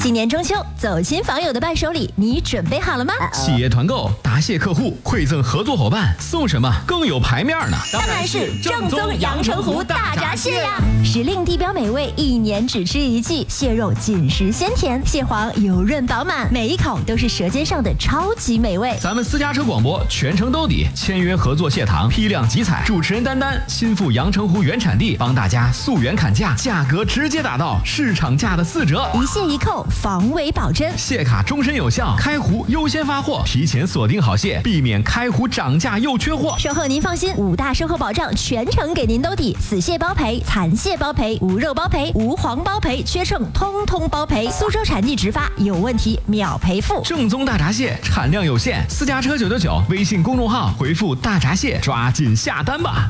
今年中秋，走亲访友的伴手礼，你准备好了吗？ 企业团购答谢客户，馈赠合作伙伴，送什么更有排面呢？ 当然是正宗阳澄湖大闸蟹呀！时令地标美味，一年只吃一季，蟹肉紧实鲜甜，蟹黄油润饱满，每一口都是舌尖上的超级美味。 咱们私家车广播全程兜底，签约合作蟹塘，批量集采，主持人丹丹亲赴阳澄湖原产地，帮大家溯源砍价，价格直接打到市场价的4折， 一蟹一扣，防伪保真， 蟹卡终身有效，开湖优先发货，提前锁定好蟹，避免开湖涨价又缺货。 售后您放心，5大售后保障全程给您兜底，死蟹包赔，残蟹包赔，无肉包赔，无黄包赔，缺秤通通包赔。苏州产地直发，有问题秒赔付。 正宗大闸蟹产量有限，私家车999微信公众号回复大闸蟹，抓紧下单吧。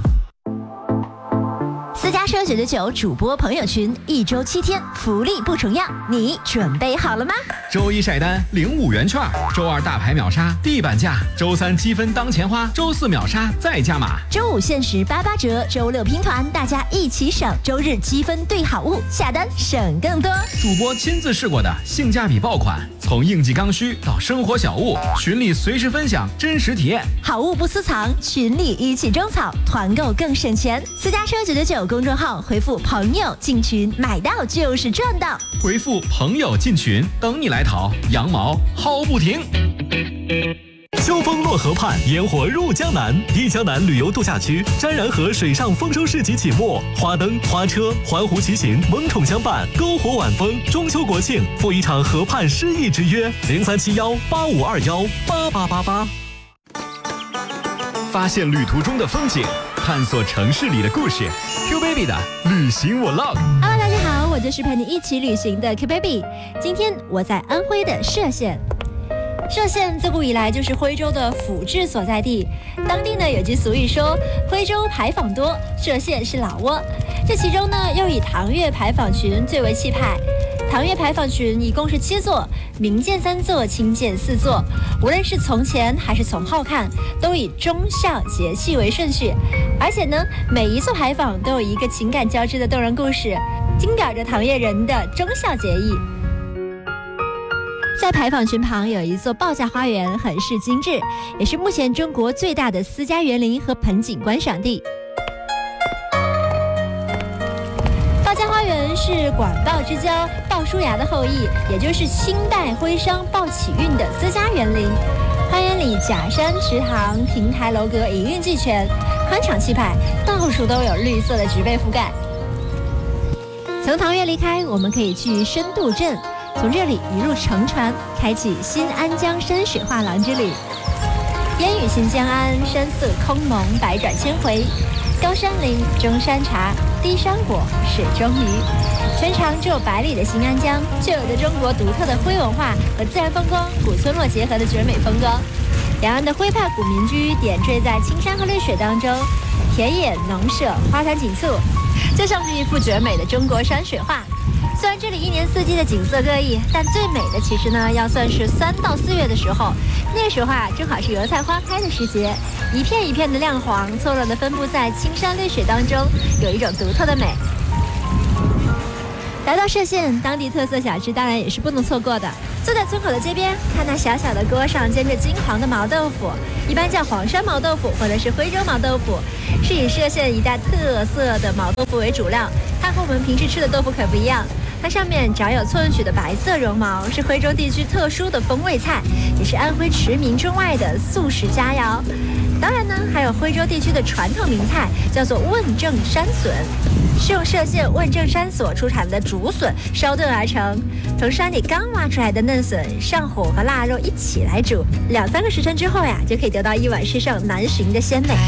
私家车999主播朋友群，1周7天，福利不重样，你准备好了吗？ 周1晒单领5元券，周2大牌秒杀地板价，周3积分当钱花，周4秒杀再加码， 周5限时88折，周6拼团，大家一起省，周日积分兑好物，下单省更多。 主播亲自试过的性价比爆款，从应季刚需到生活小物，群里随时分享真实体验， 好物不私藏，群里一起种草，团购更省钱。私家车999公众号回复朋友进群，买到就是赚到。 回复朋友进群，等你来淘，羊毛薅不停。 秋风落河畔，烟火入江南。一江南旅游度假区沾然河水上丰收市集启幕，花灯、花车、环湖骑行萌宠相伴，篝火晚风。中秋国庆赴一场河畔诗意之约，037185218888。 发现旅途中的风景，探索城市里的故事。Q Baby 的旅行我 love。Hello， 大家好，我就是陪你一起旅行的 Q Baby。今天我在安徽的歙县。歙县自古以来就是徽州的府治所在地，当地呢有句俗语说，徽州牌坊多，歙县是老窝。这其中呢又以唐粤牌坊群最为气派。唐粤牌坊群一共是7座，明建3座，清建4座。无论是从前还是从后看，都以忠孝节气为顺序。而且呢，每一座牌坊都有一个情感交织的动人故事，经表着唐粤人的忠孝节义。在牌坊群旁有一座报价花园，很是精致，也是目前中国最大的私家园林和盆景观赏地。报价花园是管鲍之交鲍叔牙的后裔，也就是清代徽商鲍启运的私家园林。花园里假山、池塘、亭台楼阁一应俱全，宽敞气派，到处都有绿色的植被覆盖。从唐粤离开，我们可以去深度镇，从这里一路乘船，开启新安江山水画廊之旅。烟雨新江安，山色空蒙，百转千回。高山林，中山茶，低山果，水中鱼。全长只有100里的新安江，就有着中国独特的徽文化和自然风光、古村落结合的绝美风光。两岸的徽派古民居点缀在青山和绿水当中，田野农舍，花团锦簇，就像是一幅绝美的中国山水画。虽然这里1年4季的景色各异，但最美的其实呢，要算是3到4月的时候。那时候啊，正好是油菜花开的时节，一片一片的亮黄，错落地分布在青山绿水当中，有一种独特的美。来到歙县，当地特色小吃当然也是不能错过的。坐在村口的街边，看那小小的锅上煎着金黄的毛豆腐，一般叫黄山毛豆腐或者是徽州毛豆腐，是以歙县一带特色的毛豆腐为主料。它和我们平时吃的豆腐可不一样，它上面长有寸许的白色绒毛，是徽州地区特殊的风味菜，也是安徽驰名中外的素食佳肴。当然呢，还有徽州地区的传统名菜，叫做问正山笋，是用歙县问正山所出产的竹笋烧炖而成，从山里刚挖出来的嫩笋上火和腊肉一起来煮，2-3个时辰之后呀，就可以得到一碗世上难寻的鲜美。